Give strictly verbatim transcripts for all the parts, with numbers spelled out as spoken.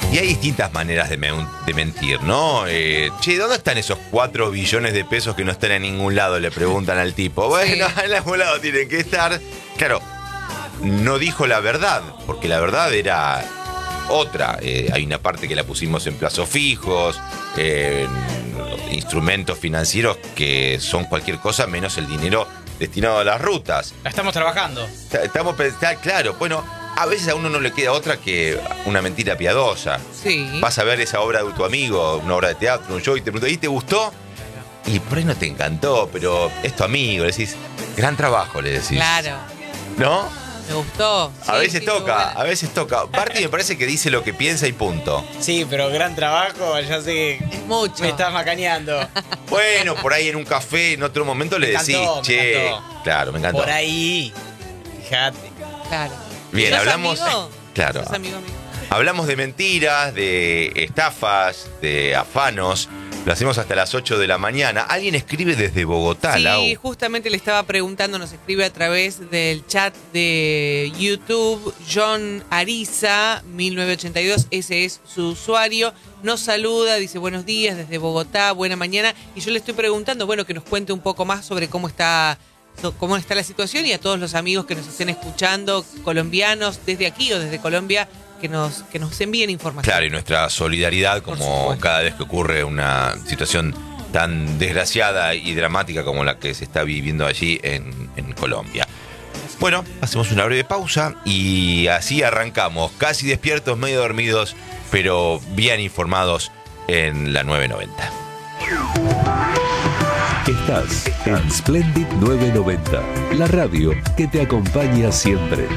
Y hay distintas maneras de, me- de mentir, ¿no? Eh, che, ¿dónde están esos cuatro billones de pesos que no están en ningún lado? Le preguntan al tipo. Bueno, Sí. en algún lado tienen que estar. Claro, no dijo la verdad, porque la verdad era otra. Eh, hay una parte que la pusimos en plazos fijos, eh, en instrumentos financieros que son cualquier cosa menos el dinero destinado a las rutas. La estamos trabajando. Está- Estamos pensando, claro, bueno, a veces a uno no le queda otra que una mentira piadosa. Sí. Vas a ver esa obra de tu amigo, una obra de teatro, un show, y te preguntas, ¿y te gustó? Y por ahí no te encantó, pero es tu amigo, le decís, gran trabajo, le decís. Claro. ¿No? Me gustó. A Sí, veces sí, toca, estuvo buena. a veces toca. Barty me parece que dice lo que piensa y punto. Sí, pero gran trabajo, ya sé. Es mucho. Me estás macaneando. Bueno, por ahí en un café, en otro momento le Me decís, encantó, me che, encantó. claro, me encantó. Por ahí. Fíjate. Claro. Bien, ¿Sos hablamos. amigo? Claro. ¿Sos amigo, amigo? Hablamos de mentiras, de estafas, de afanos. Lo hacemos hasta las ocho de la mañana. Alguien escribe desde Bogotá, Sí, Lau. justamente le estaba preguntando, nos escribe a través del chat de YouTube, John Ariza, mil novecientos ochenta y dos, ese es su usuario. Nos saluda, dice buenos días desde Bogotá, buena mañana. Y yo le estoy preguntando, bueno, que nos cuente un poco más sobre cómo está, so- cómo está la situación y a todos los amigos que nos estén escuchando, colombianos, desde aquí o desde Colombia, que nos, que nos envíen información. Claro, y nuestra solidaridad, Por como supuesto. cada vez que ocurre una situación tan desgraciada y dramática como la que se está viviendo allí en, en Colombia. Bueno, hacemos una breve pausa y así arrancamos, casi despiertos, medio dormidos, pero bien informados en la nueve noventa. Estás en Splendid nueve noventa, la radio que te acompaña siempre.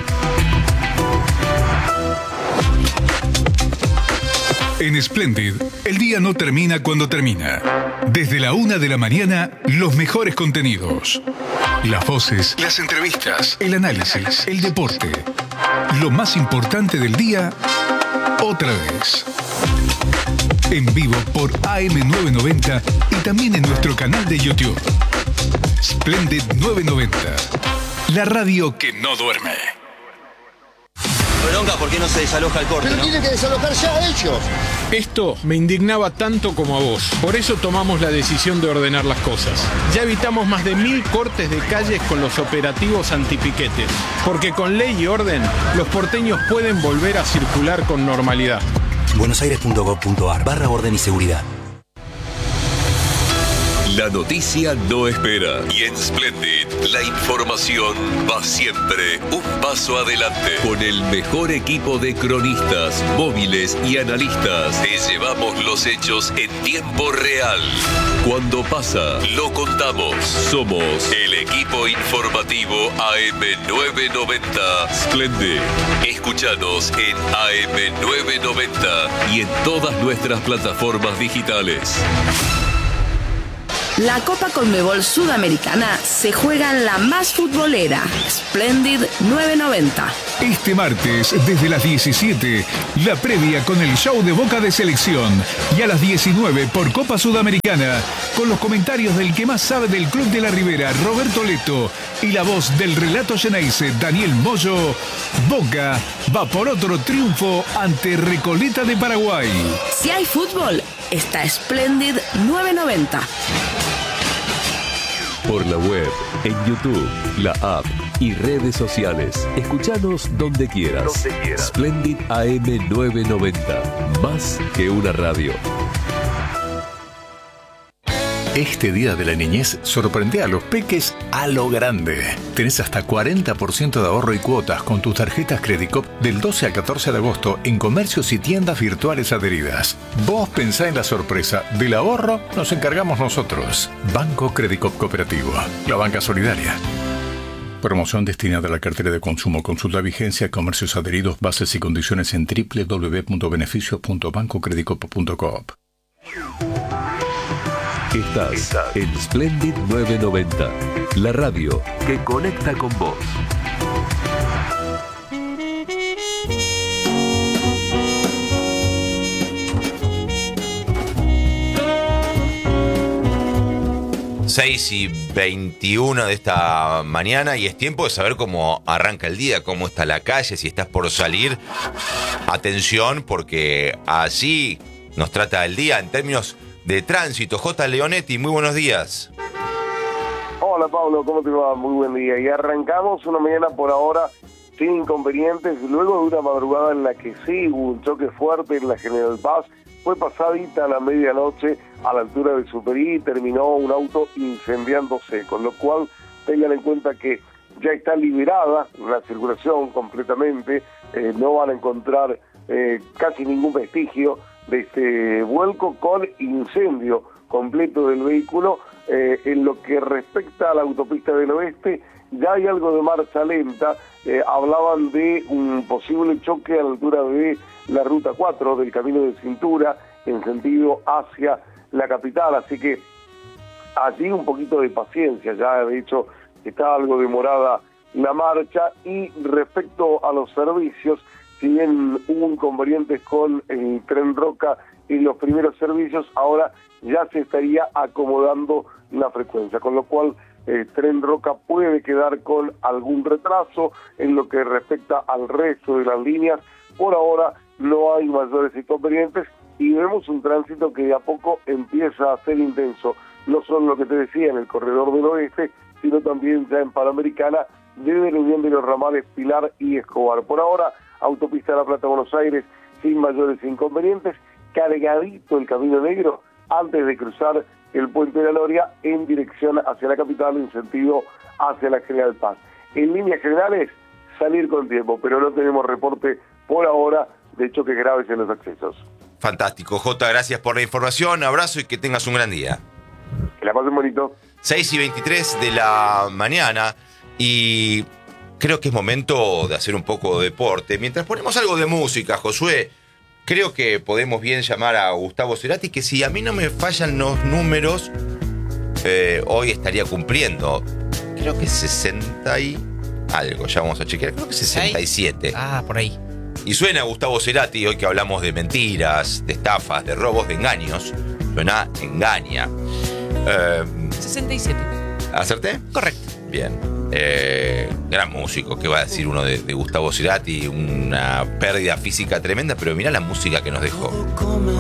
En Splendid, el día no termina cuando termina. Desde la una de la mañana, los mejores contenidos. Las voces, las entrevistas, el análisis, el deporte. Lo más importante del día, otra vez. En vivo por A M novecientos noventa y también en nuestro canal de YouTube. Splendid novecientos noventa, la radio que no duerme. Bronca, ¿por qué no se desaloja el corte, Pero no? tienen que desalojar ya ellos. Esto me indignaba tanto como a vos. Por eso tomamos la decisión de ordenar las cosas. Ya evitamos más de mil cortes de calles con los operativos antipiquetes. Porque con ley y orden, los porteños pueden volver a circular con normalidad. buenosaires.gov.ar barra orden y seguridad. La noticia no espera. Y en Splendid, la información va siempre un paso adelante. Con el mejor equipo de cronistas, móviles y analistas, te llevamos los hechos en tiempo real. Cuando pasa, lo contamos. Somos el equipo informativo A M novecientos noventa Splendid. Escúchanos en A M novecientos noventa y en todas nuestras plataformas digitales. La Copa Conmebol Sudamericana se juega en la más futbolera, Splendid novecientos noventa. Este martes, desde las diecisiete, la previa con el show de Boca de Selección. Y a las diecinueve por Copa Sudamericana, con los comentarios del que más sabe del Club de la Ribera, Roberto Leto, y la voz del relato Geneise, Daniel Moyo, Boca va por otro triunfo ante Recoleta de Paraguay. Si hay fútbol, está Splendid novecientos noventa. Por la web, en YouTube, la app y redes sociales. Escuchanos donde quieras. Donde quieras. Splendid A M novecientos noventa. Más que una radio. Este día de la niñez sorprende a los peques a lo grande. Tenés hasta cuarenta por ciento de ahorro y cuotas con tus tarjetas Credicop del doce al catorce de agosto en comercios y tiendas virtuales adheridas. Vos pensá en la sorpresa. Del ahorro nos encargamos nosotros. Banco Credicop Cooperativo. La banca solidaria. Promoción destinada a la cartera de consumo. Consulta vigencia, comercios adheridos, bases y condiciones en doble u doble u doble u punto beneficios punto banco credicop punto coop. Estás en Splendid novecientos noventa, la radio que conecta con vos. seis y veintiuno de esta mañana y es tiempo de saber cómo arranca el día, cómo está la calle, si estás por salir. Atención, porque así nos trata el día en términos de tránsito. J. Leonetti, muy buenos días. Hola Pablo, ¿cómo te va? Muy buen día. Y arrancamos una mañana por ahora sin inconvenientes, luego de una madrugada en la que sí hubo un choque fuerte en la General Paz. Fue pasadita a la medianoche a la altura de Superí y terminó un auto incendiándose, con lo cual tengan en cuenta que ya está liberada la circulación completamente, eh, no van a encontrar eh, casi ningún vestigio de este vuelco con incendio completo del vehículo. Eh, en lo que respecta a la autopista del oeste, ya hay algo de marcha lenta. Eh, hablaban de un posible choque a la altura de la ruta cuatro del camino de Cintura en sentido hacia la capital, así que allí un poquito de paciencia, ya de hecho está algo demorada la marcha. Y respecto a los servicios, si bien hubo inconvenientes con el Tren Roca en los primeros servicios, ahora ya se estaría acomodando la frecuencia, con lo cual eh, Tren Roca puede quedar con algún retraso. En lo que respecta al resto de las líneas, por ahora no hay mayores inconvenientes y vemos un tránsito que de a poco empieza a ser intenso, no solo lo que te decía en el corredor del oeste, sino también ya en Panamericana, desde la unión de los ramales Pilar y Escobar. Por ahora, autopista de La Plata, Buenos Aires, sin mayores inconvenientes, cargadito el Camino Negro antes de cruzar el Puente de la Noria en dirección hacia la capital, en sentido hacia la General Paz. En líneas generales, salir con tiempo, pero no tenemos reporte por ahora de choques graves en los accesos. Fantástico, Jota, gracias por la información, abrazo y que tengas un gran día. Que la pasen bonito. seis y veintitrés de la mañana y creo que es momento de hacer un poco de deporte. Mientras ponemos algo de música, Josué, creo que podemos bien llamar a Gustavo Cerati, que si a mí no me fallan los números, eh, hoy estaría cumpliendo, creo que sesenta y algo, ya vamos a chequear, creo que sesenta y siete. Ah, por ahí. Y suena Gustavo Cerati, hoy que hablamos de mentiras, de estafas, de robos, de engaños, suena Engaña. Eh, sesenta y siete. ¿Acerté? Correcto. Bien. Eh, gran músico, ¿qué va a decir uno de, de Gustavo Cerati? Una pérdida física tremenda, pero mirá la música que nos dejó.